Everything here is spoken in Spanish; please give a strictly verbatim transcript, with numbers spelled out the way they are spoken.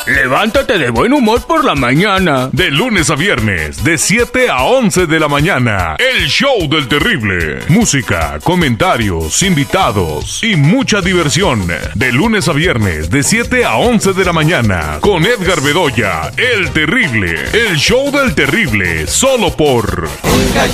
Levántate de buen humor por la mañana. De lunes a viernes, de siete a once de la mañana. El show del terrible. Música, comentarios, invitados y mucha diversión. De lunes a viernes, de siete a once de la mañana. Con Edgar Bedoya, el terrible. El show del terrible, solo por... Oiga